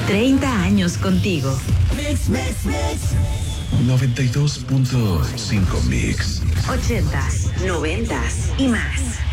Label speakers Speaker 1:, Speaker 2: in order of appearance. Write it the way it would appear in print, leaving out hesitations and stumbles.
Speaker 1: 30 años contigo.
Speaker 2: Mix, mix, mix.
Speaker 3: 92.5 Mix.
Speaker 1: 80s, 90s y más.